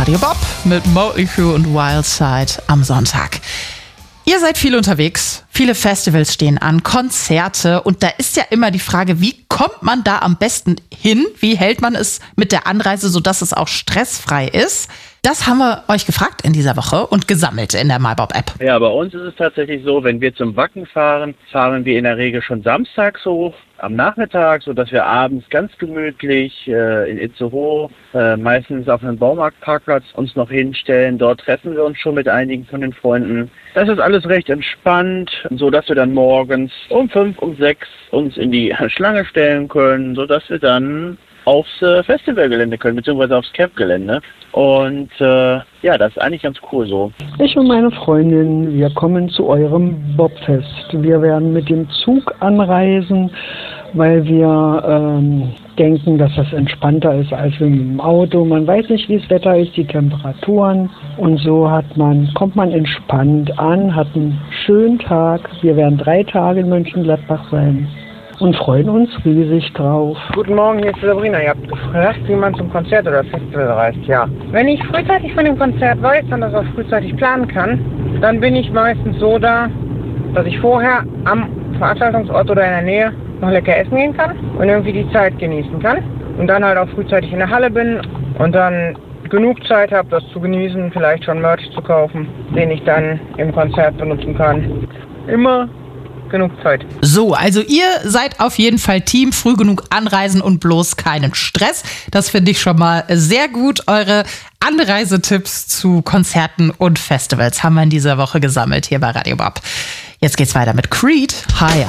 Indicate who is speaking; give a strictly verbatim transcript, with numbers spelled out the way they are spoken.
Speaker 1: Radio Bob mit Motley Crue und Wildside am Sonntag. Ihr seid viel unterwegs, viele Festivals stehen an, Konzerte und da ist ja immer die Frage, wie kommt man da am besten hin? Wie hält man es mit der Anreise, sodass es auch stressfrei ist? Das haben wir euch gefragt in dieser Woche und gesammelt in der MyBob-App.
Speaker 2: Ja, bei uns ist es tatsächlich so, wenn wir zum Wacken fahren, fahren wir in der Regel schon samstags hoch, am Nachmittag, sodass wir abends ganz gemütlich äh, in Itzehoe, äh, meistens auf einem Baumarktparkplatz, uns noch hinstellen. Dort treffen wir uns schon mit einigen von den Freunden. Das ist alles recht entspannt, sodass wir dann morgens um fünf, um sechs uns in die Schlange stellen können, sodass wir dann aufs äh, Festivalgelände können, beziehungsweise aufs Camp-Gelände. Und äh, ja, das ist eigentlich ganz cool so.
Speaker 3: Ich und meine Freundin, wir kommen zu eurem Bobfest. Wir werden mit dem Zug anreisen, weil wir ähm, denken, dass das entspannter ist als mit dem Auto. Man weiß nicht, wie das Wetter ist, die Temperaturen. Und so hat man, kommt man entspannt an, hat einen schönen Tag. Wir werden drei Tage in Mönchengladbach sein und freuen uns riesig drauf.
Speaker 4: Guten Morgen, hier ist Sabrina. Ihr habt gefragt, wie man zum Konzert oder Festival reist. Ja. Wenn ich frühzeitig von dem Konzert weiß und das auch frühzeitig planen kann, dann bin ich meistens so da, dass ich vorher am Veranstaltungsort oder in der Nähe noch lecker essen gehen kann und irgendwie die Zeit genießen kann. Und dann halt auch frühzeitig in der Halle bin und dann genug Zeit habe, das zu genießen, vielleicht schon Merch zu kaufen, den ich dann im Konzert benutzen kann. Immer genug Zeit.
Speaker 1: So, also ihr seid auf jeden Fall Team, früh genug anreisen und bloß keinen Stress. Das finde ich schon mal sehr gut. Eure Anreisetipps zu Konzerten und Festivals haben wir in dieser Woche gesammelt hier bei Radio Bob. Jetzt geht's weiter mit Creed, Higher.